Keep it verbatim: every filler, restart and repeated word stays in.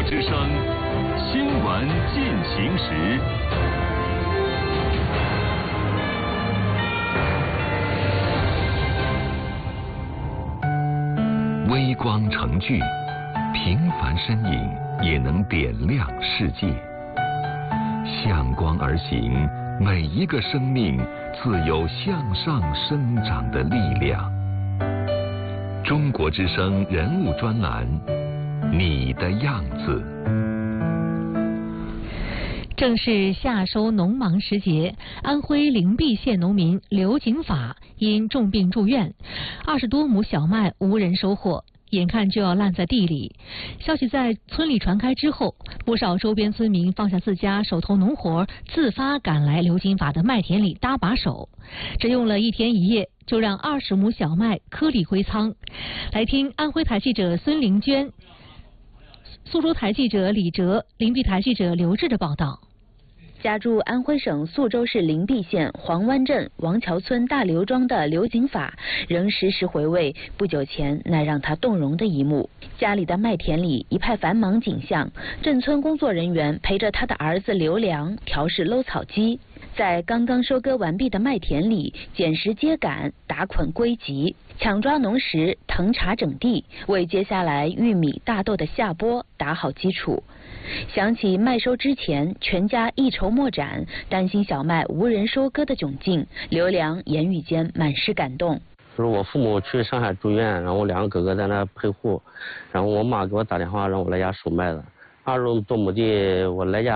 之声新闻进行时。微光成炬，平凡身影也能点亮世界。向光而行，每一个生命自有向上生长的力量。中国之声人物专栏，你的样子。 正是夏收农忙时节，安徽灵璧县农民刘景法因重病住院，二十多亩小麦无人收获，眼看就要烂在地里。消息在村里传开之后，不少周边村民放下自家手头农活，自发赶来刘景法的麦田里搭把手。只用了一天一夜，就让二十亩小麦颗粒归仓。来听安徽台记者孙玲娟、苏州台记者李哲、灵璧台记者刘志的报道。 家住安徽省宿州市灵璧县黄湾镇王桥村大刘庄的刘景法，仍时时回味不久前那让他动容的一幕。家里的麦田里一派繁忙景象，镇村工作人员陪着他的儿子刘良调试搂草机，在刚刚收割完毕的麦田里捡拾秸秆、打捆归集，抢抓农时、腾查整地，为接下来玉米、大豆的下播打好基础。想起麦收之前全家一筹莫展，担心小麦无人收割的窘境，刘良言语间满是感动。 就是我父母去上海住院，然后我两个哥哥在那陪护，然后我妈给我打电话让我来家收麦子。二十多亩地我来家